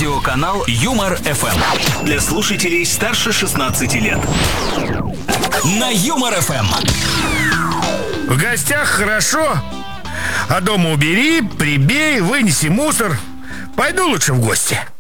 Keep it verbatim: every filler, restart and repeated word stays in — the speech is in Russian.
Радиоканал Юмор эф эм. Для слушателей старше шестнадцати лет. На Юмор эф эм. В гостях хорошо, а дома убери, прибей, вынеси мусор. Пойду лучше в гости.